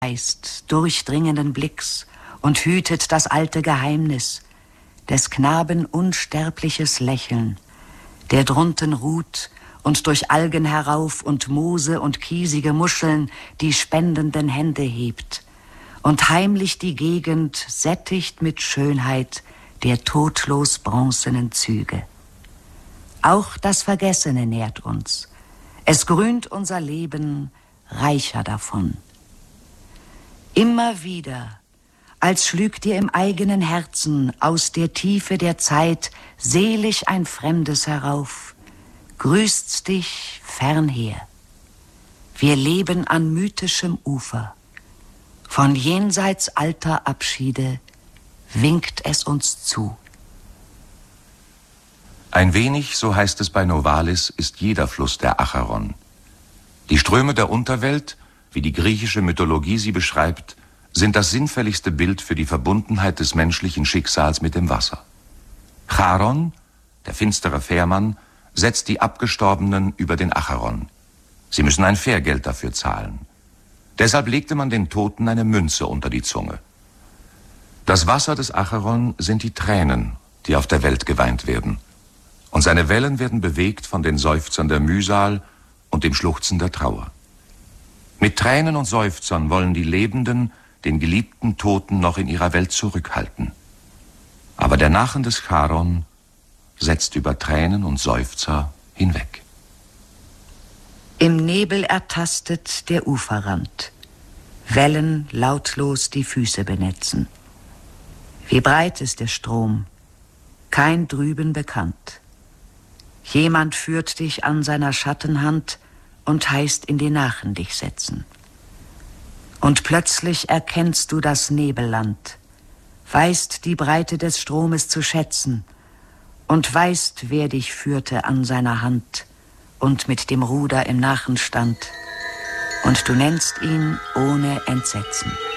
Geist durchdringenden Blicks und hütet das alte Geheimnis, des Knaben unsterbliches Lächeln, der drunten ruht und durch Algen herauf und Moose und kiesige Muscheln die spendenden Hände hebt und heimlich die Gegend sättigt mit Schönheit der todlos bronzenen Züge. Auch das Vergessene nährt uns. Es grünt unser Leben reicher davon. Immer wieder, als schlüg dir im eigenen Herzen aus der Tiefe der Zeit selig ein Fremdes herauf, grüßt's dich fernher. Wir leben an mythischem Ufer. Von jenseits alter Abschiede winkt es uns zu. Ein wenig, so heißt es bei Novalis, ist jeder Fluss der Acheron. Die Ströme der Unterwelt, wie die griechische Mythologie sie beschreibt, sind das sinnfälligste Bild für die Verbundenheit des menschlichen Schicksals mit dem Wasser. Charon, der finstere Fährmann, setzt die Abgestorbenen über den Acheron. Sie müssen ein Fährgeld dafür zahlen. Deshalb legte man den Toten eine Münze unter die Zunge. Das Wasser des Acheron sind die Tränen, die auf der Welt geweint werden. Und seine Wellen werden bewegt von den Seufzern der Mühsal und dem Schluchzen der Trauer. Mit Tränen und Seufzern wollen die Lebenden den geliebten Toten noch in ihrer Welt zurückhalten. Aber der Nachen des Charon setzt über Tränen und Seufzer hinweg. Im Nebel ertastet der Uferrand, Wellen lautlos die Füße benetzen. Wie breit ist der Strom, kein Drüben bekannt. Jemand führt dich an seiner Schattenhand und heißt in die Nachen dich setzen. Und plötzlich erkennst du das Nebelland, weißt die Breite des Stromes zu schätzen und weißt, wer dich führte an seiner Hand und mit dem Ruder im Nachen stand, und du nennst ihn ohne Entsetzen.